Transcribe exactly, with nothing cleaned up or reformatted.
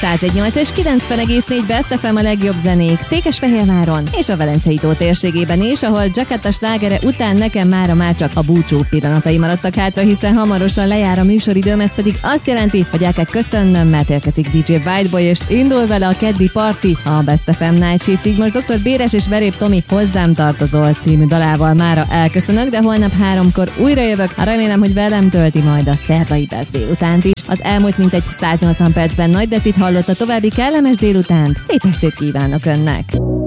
százegynyolc és kilencven egész négy Best ef em a legjobb zenék Székesfehérváron és a Velencei tó térségében is, ahol Giacotta slágere után nekem mára már csak a búcsú pillanatai maradtak hátra, hiszen hamarosan lejár a műsoridőm, ez pedig azt jelenti, hogy el kell köszönnöm, mert érkezik dé dzsé Whiteboy, és indul vele a keddi parti, a Best ef em Night Shift, így most doktor Béres és Verép Tomi Hozzám tartozol című dalával mára elköszönök, de holnap háromkor újra jövök, remélem, hogy velem tölti majd a szerdai Best délutánt is. Az elmúlt mintegy száznyolcvan percben Nagy Dettit hallotta, további kellemes délutánt, szép estét kívánok önnek!